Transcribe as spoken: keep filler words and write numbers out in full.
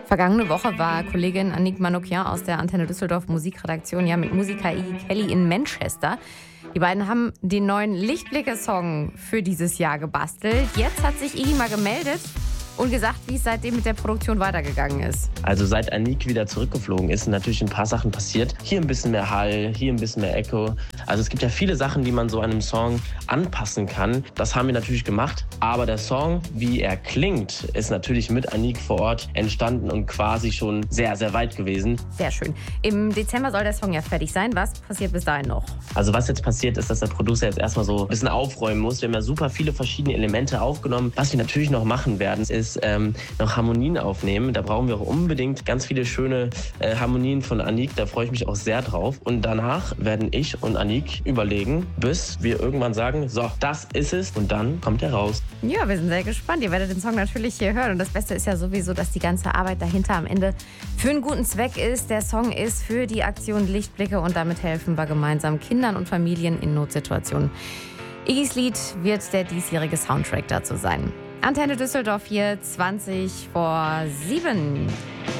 Vergangene Woche war Kollegin Annick Manoukian aus der Antenne Düsseldorf Musikredaktion ja mit Musiker Iggy Kelly in Manchester. Die beiden haben den neuen Lichtblicke-Song für dieses Jahr gebastelt. Jetzt hat sich Iggy mal gemeldet und gesagt, wie es seitdem mit der Produktion weitergegangen ist. Also seit Annick wieder zurückgeflogen ist, sind natürlich ein paar Sachen passiert. Hier ein bisschen mehr Hall, hier ein bisschen mehr Echo. Also es gibt ja viele Sachen, die man so einem Song anpassen kann. Das haben wir natürlich gemacht. Aber der Song, wie er klingt, ist natürlich mit Annick vor Ort entstanden und quasi schon sehr, sehr weit gewesen. Sehr schön. Im Dezember soll der Song ja fertig sein. Was passiert bis dahin noch? Also was jetzt passiert ist, dass der Producer jetzt erstmal so ein bisschen aufräumen muss. Wir haben ja super viele verschiedene Elemente aufgenommen. Was wir natürlich noch machen werden, ist ähm, noch Harmonien aufnehmen. Da brauchen wir auch unbedingt ganz viele schöne äh, Harmonien von Annick. Da freue ich mich auch sehr drauf. Und danach werden ich und Annick überlegen, bis wir irgendwann sagen, so, das ist es. Und dann kommt er raus. Ja, wir sind sehr gespannt. Ihr werdet den Song natürlich hier hören. Und das Beste ist ja sowieso, dass die ganze Arbeit dahinter am Ende für einen guten Zweck ist. Der Song ist für die Aktion Lichtblicke und damit helfen wir gemeinsam Kindern und Familien in Notsituationen. Iggys Lied wird der diesjährige Soundtrack dazu sein. Antenne Düsseldorf hier, zwanzig vor sieben.